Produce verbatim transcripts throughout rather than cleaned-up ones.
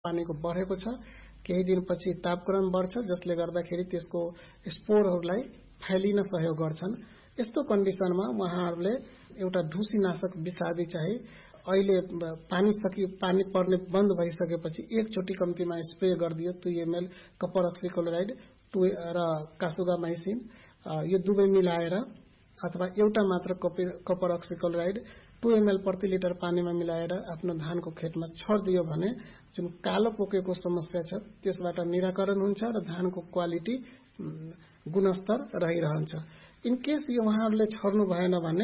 पानीको बढेको छ, केही दिनपछि तापक्रम बढ्छ जसले गर्दाखेरि त्यसको स्पोरहरूलाई फैलिन सहयोग गर्छन्। यस्तो कन्डिसनमा उहाँहरूले एउटा ढुसीनाशक विषादी चाहिँ अहिले पानी सकि पानी पर्ने बन्द भइसकेपछि एकचोटि कम्तीमा स्प्रे गरिदियो दुई एमएल कपर अक्सिक्लोराइड र कासुगामाइसिन यो दुवै मिलाएर अथवा एउटा मात्र कपर अक्सिक्लोराइड टू एमएल प्रति लिटर पानीमा मिलाएर आफ्नो धानको खेतमा छर्दियो भने जुन कालो पोकेको समस्या छ त्यसबाट निराकरण हुन्छ र धानको क्वालिटी गुणस्तर रहिरहन्छ। इन केस यो उहाँहरूले छर्नु भएन भने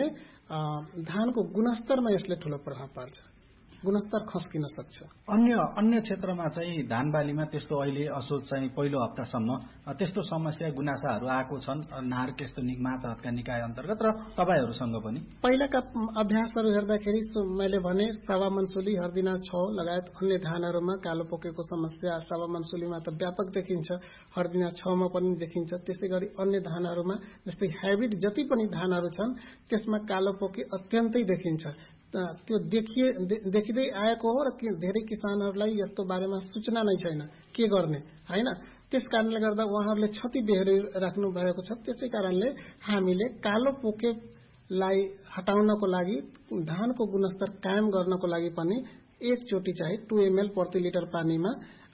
धानको गुणस्तरमा यसले ठूलो प्रभाव पार्छ, गुणस्तर खस्किन सक्छ। अन्य अन्य क्षेत्रमा चाहिँ धान बालीमा त्यस्तो अहिले असोज चाहिँ पहिलो हप्तासम्म त्यस्तो समस्या गुनासाहरू आएको छन् नार्क यस्तो मातहतका निकाय अन्तर्गत र तपाईहरुसँग पनि? पहिलाका अभ्यासहरू हेर्दाखेरि मैले भने सावा मनसुली हर्दिना छ लगायत अन्य धानहरूमा कालो पोकेको समस्या सावा मनसुलीमा त व्यापक देखिन्छ, हर्दिना छ मा पनि देखिन्छ। त्यसैगरी अन्य धानहरूमा जस्तै हाइब्रिड जति पनि धानहरू छन् त्यसमा कालो पोके अत्यन्तै देखिन्छ। त्यो देखिए देखिँदै आएको हो र धेरै किसानहरूलाई यस्तो बारेमा सूचना नै छैन के गर्ने हैन। त्यसकारणले गर्दा उहाँहरूले क्षति बेहोरि राख्नु भएको छ। त्यसै कारणले हामीले कालो पोकेलाई हटाउनको लागि धानको गुणस्तर कायम गर्नको लागि पनि एकचोटि चाहिँ टू एमएल प्रति लिटर पानीमा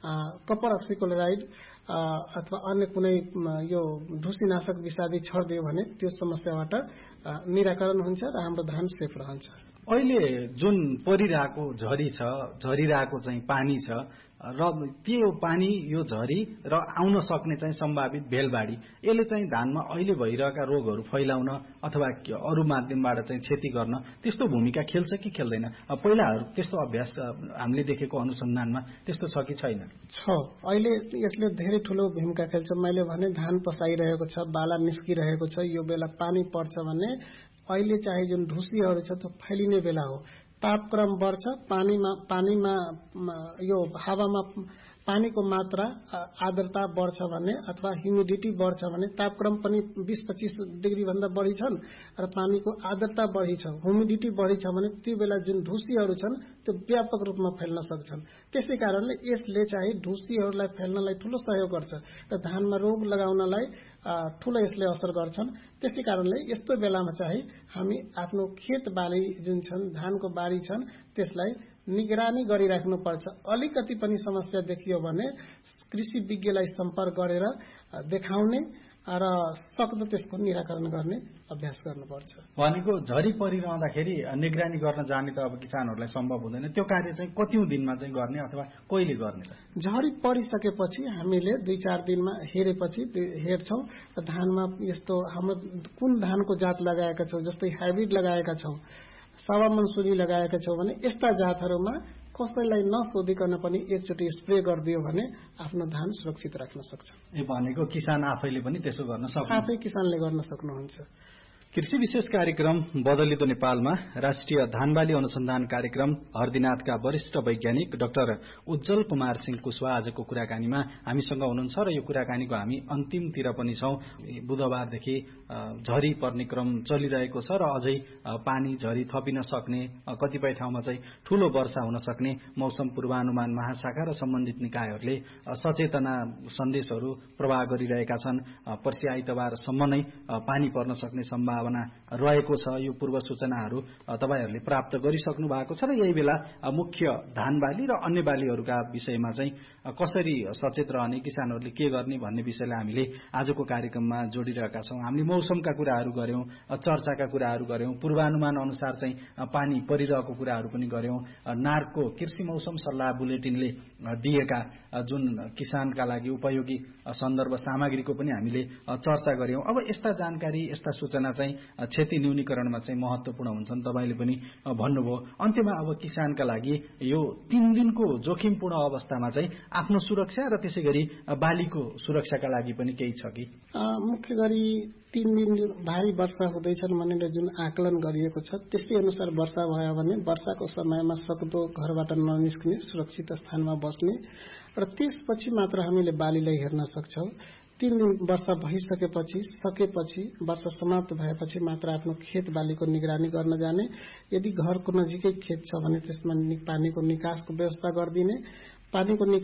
कपर अक्सिक्लोराइड अथवा अन्य कुनै यो ढुसीनाशक विषादी छर्दियो भने त्यो समस्याबाट निराकरण हुन्छ र हाम्रो धान सेफ रहन्छ। अहिले जुन परिरहेको झरी छ, झरिरहेको चाहिँ पानी छ र त्यो पानी यो झरी र आउन सक्ने चाहिँ सम्भावित भेलबाडी यसले चाहिँ धानमा अहिले भइरहेका रोगहरू फैलाउन अथवा अरू माध्यमबाट चाहिँ क्षति गर्न त्यस्तो भूमिका खेल्छ कि खेल्दैन? पहिलाहरू त्यस्तो अभ्यास हामीले देखेको अनुसन्धानमा त्यस्तो छ कि छैन? छ, अहिले यसले धेरै ठूलो भूमिका खेल्छ। मैले भने धान पसाइरहेको छ, बाला निस्किरहेको छ, यो बेला पानी पर्छ भने अहिले चाहिँ जुन ढुसीहरू छ त्यो फैलिने बेला हो। तापक्रम बढ्छ, पानीमा पानीमा यो हावामा पानीको मात्रा आर्द्रता बढ्छ भने अथवा ह्युमिडिटी बढ्छ भने तापक्रम पनि बीस पच्चीस डिग्री भन्दा बढी छन् र पानीको आर्द्रता बढी छ, ह्युमिडिटी बढी छ भने त्यो बेला जुन ढुसीहरू छन् त्यो व्यापक रूपमा फैल्न सक्छन्। त्यसै कारणले यसले चाहिँ ढुसीहरूलाई फैल्नलाई ठूलो सहयोग गर्छ र धानमा रोग लगाउनलाई ठूलो यसले असर गर्छन्। त्यसै कारणले यस्तो बेलामा चाहिँ हामी आफ्नो खेत बाली जुन छन् धानको बारी छन् त्यसलाई निगरानी गरिराख्नु पर्छ। अलिकति पनि समस्या देखियो भने कृषि विज्ञलाई सम्पर्क गरेर देखाउने र सक्दो त्यसको निराकरण गर्ने अभ्यास गर्नुपर्छ। भनेको झरी परिरहँदाखेरि निगरानी गर्न जाने त अब किसानहरूलाई सम्भव हुँदैन, त्यो कार्य चाहिँ कतिौं दिनमा चाहिँ गर्ने अथवा कहिले गर्ने? झरी परिसकेपछि हामीले दुई चार दिनमा हेरेपछि हेर्छौं र धानमा यस्तो हाम्रो कुन धानको जात लगाएका छौं, जस्तै हाइब्रिड लगाएका छौं, सावा मनसुरी लगाएका छौं भने यस्ता जातहरूमा कसैलाई नसोधिकन पनि एकचोटि स्प्रे गरिदियो भने आफ्नो धान सुरक्षित राख्न सक्छ। ए भनेको किसान आफैले पनि त्यसो गर्न सक्छ? आफै किसानले गर्न सक्नुहुन्छ। कृषि विशेष कार्यक्रम बदलिदो नेपालमा राष्ट्रिय धानबाली अनुसन्धान कार्यक्रम हर्दिनाथका वरिष्ठ वैज्ञानिक डाक्टर उज्जवल कुमार सिंह कुशवाहा आजको कुराकानीमा हामीसँग हुनुहुन्छ र यो कुराकानीको हामी अन्तिमतिर पनि छौं। बुधबारदेखि झरी पर्ने क्रम चलिरहेको छ र अझै पानी झरी थपिन सक्ने, कतिपय ठाउँमा चाहिँ ठूलो वर्षा हुन सक्ने मौसम पूर्वानुमान महाशाखा र सम्बन्धित निकायहरूले सचेतना सन्देशहरू प्रवाह गरिरहेका छन्। पर्सि आइतबारसम्म नै पानी पर्न सक्ने सम्भावना रहेको छ। यो पूर्व सूचनाहरू तपाईहरुले प्राप्त गरिसक्नु भएको छ र यही बेला मुख्य धान बाली र अन्य बालीहरूका विषयमा चाहिँ कसरी सचेत रहने, किसानहरूले के गर्ने भन्ने विषयलाई हामीले आजको कार्यक्रममा जोडिरहेका छौं। हामीले मौसमका कुराहरू गर्यौं, चर्चाका कुराहरू गर्यौं, पूर्वानुमान अनुसार चाहिँ पानी परिरहेको कुराहरू पनि गर्यौं, नार्कको कृषि मौसम सल्लाह बुलेटिनले दिएका जुन किसानका लागि उपयोगी सन्दर्भ सामग्रीको पनि हामीले चर्चा गर्यौं। अब यस्ता जानकारी, यस्ता सूचना चाहिँ क्षति न्यूनीकरणमा चाहिँ महत्वपूर्ण हुन्छन्, तपाईले पनि भन्नुभयो। अन्त्यमा अब किसानका लागि यो तीन दिनको जोखिमपूर्ण अवस्थामा चाहिँ आफ्नो सुरक्षा र त्यसैगरी बालीको सुरक्षाका लागि पनि केही छ कि? मुख्य गरी तीन दिन भारी वर्षा हुँदैछन् भनेर जुन आकलन गरिएको छ त्यसै अनुसार वर्षा भयो भने वर्षाको समयमा सक्दो घरबाट ननिस्कने, सुरक्षित स्थानमा बस्ने र त्यसपछि मात्र हामीले बालीलाई हेर्न सक्छौं। तीन दिन वर्षा भइसकेपछि सकेपछि वर्षा समाप्त भएपछि मात्र आफ्नो खेत बालीको निगरानी गर्न जाने। यदि घरको नजिकै खेत छ भने त्यसमा पानीको निकासको व्यवस्था गरिदिने। पानीको